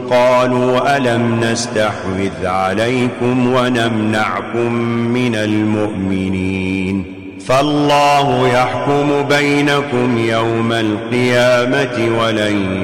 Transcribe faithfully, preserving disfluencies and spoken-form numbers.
قالوا ألم نستحوذ عليكم ونمنعكم من المؤمنين فالله يحكم بينكم يوم القيامة ولن